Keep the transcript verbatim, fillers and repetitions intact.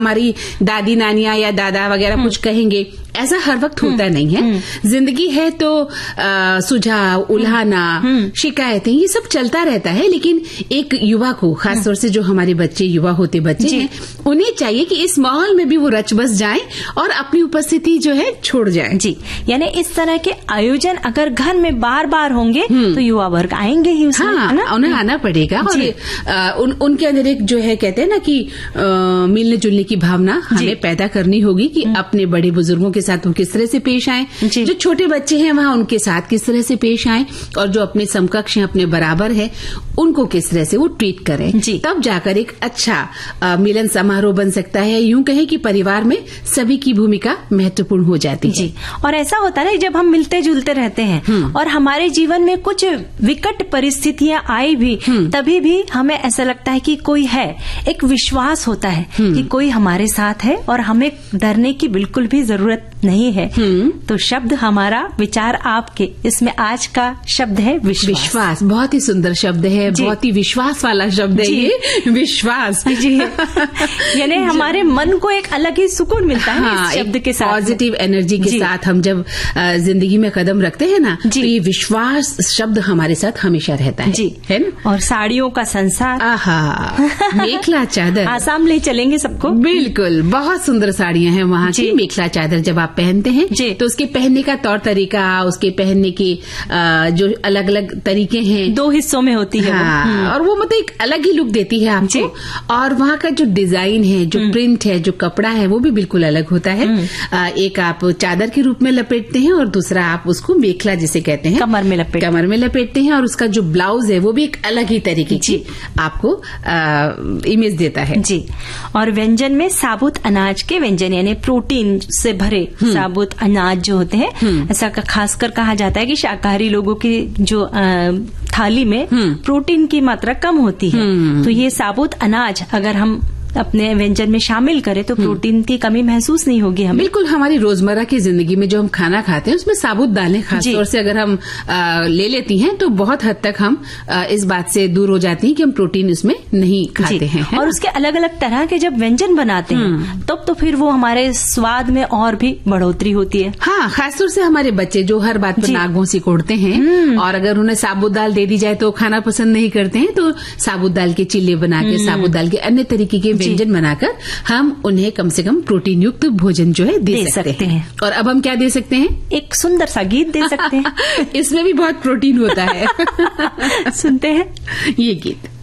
हमारी दादी नानियां या दादा वगैरह कुछ कहेंगे, ऐसा हर वक्त होता नहीं है। जिंदगी है तो आ, सुझाव, उल्हाना, शिकायतें, ये सब चलता रहता है। लेकिन एक युवा को, खासतौर से जो हमारे बच्चे युवा होते बच्चे हैं, उन्हें चाहिए कि इस माहौल में भी वो रच बस जाएं और अपनी उपस्थिति जो है छोड़ जाएं। जी, यानी इस तरह के आयोजन अगर घर में बार बार होंगे तो युवा वर्ग आएंगे ही उसमें, हाँ, है ना? उन्हें आना पड़ेगा। और आ, उन, उनके अंदर एक जो है कहते हैं ना कि आ, मिलने जुलने की भावना हमें पैदा करनी होगी कि अपने बड़े बुजुर्गों के साथ वो किस तरह से पेश आए, जो छोटे बच्चे हैं वहां उनके साथ किस तरह से पेश आए, और जो अपने समकक्ष हैं, अपने बराबर है, उनको किस तरह से वो ट्रीट करें। तब जाकर एक अच्छा आ, मिलन समारोह बन सकता है। यूं कहें कि परिवार में सभी की भूमिका महत्वपूर्ण हो जाती है। जी, और ऐसा होता है जब हम मिलते जुलते रहते हैं और हमारे जीवन में कुछ विकट परिस्थितियां आई भी, तभी भी हमें ऐसा लगता है कि कोई है, एक विश्वास होता है कि कोई हमारे साथ है और हमें डरने की बिल्कुल भी जरूरत नहीं है। तो शब्द हमारा, विचार आपके, इसमें आज का शब्द है विश्वास। विश्वास बहुत ही सुंदर शब्द है, बहुत ही विश्वास वाला शब्द है ये, विश्वास। जी, यानी हमारे मन को एक अलग ही सुकून मिलता है। हाँ, इस शब्द के साथ, पॉजिटिव एनर्जी के साथ हम जब जिंदगी में कदम रखते हैं ना, तो ये विश्वास शब्द हमारे साथ हमेशा रहता है। जी, है ना? और साड़ियों का संसार, आहा, मेखला चादर, आसाम ले चलेंगे सबको। बिल्कुल, बहुत सुंदर साड़ियां हैं वहाँ की। मेखला चादर जब आप पहनते हैं तो उसके पहनने का तौर तरीका, उसके पहनने के जो अलग अलग तरीके हैं, दो हिस्सों में होती है। हाँ, और वो मतलब एक अलग ही लुक देती है आपको। और वहाँ का जो डिजाइन है, जो प्रिंट है, जो कपड़ा है, वो भी बिल्कुल अलग होता है। एक आप चादर के रूप में लपेटते हैं और दूसरा आप उसको मेखला जिसे कहते हैं, कमर में लपेट कमर में लपेटते हैं। और उसका जो ब्लाउज है वो भी एक अलग ही तरीके की आपको आ, इमेज देता है। जी, और व्यंजन में साबुत अनाज के व्यंजन, यानी प्रोटीन से भरे साबुत अनाज जो होते हैं, ऐसा खासकर कहा जाता है कि शाकाहारी लोगों की जो आ, थाली में प्रोटीन की मात्रा कम होती है। तो ये साबुत अनाज अगर हम अपने व्यंजन में शामिल करें तो प्रोटीन की कमी महसूस नहीं होगी हमें। बिल्कुल, हमारी रोजमर्रा की जिंदगी में जो हम खाना खाते हैं उसमें साबुत दालें खासतौर से अगर हम आ, ले लेती हैं तो बहुत हद तक हम आ, इस बात से दूर हो जाती हैं कि हम प्रोटीन उसमें नहीं खाते हैं। और उसके अलग अलग तरह के जब व्यंजन बनाते हैं तब तो फिर वो हमारे स्वाद में और भी बढ़ोतरी होती है। हाँ, खासतौर से हमारे बच्चे जो हर बात पर नागों से कोड़ते हैं, और अगर उन्हें साबुत दाल दे दी जाए तो खाना पसंद नहीं करते हैं, तो साबुत दाल के चिल्ले बना के, साबुत दाल के अन्य तरीके के व्यंजन बनाकर हम उन्हें कम से कम प्रोटीन युक्त भोजन जो है दे, दे सकते, सकते हैं।, हैं। और अब हम क्या दे सकते हैं? एक सुंदर सा गीत दे सकते हैं। इसमें भी बहुत प्रोटीन होता है। सुनते हैं ये गीत।